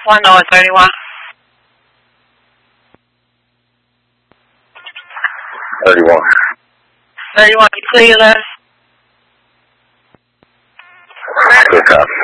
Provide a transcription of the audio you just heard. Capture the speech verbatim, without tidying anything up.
One Noah thirty-one. Thirty-one. Thirty-one. You clear that? Good copy.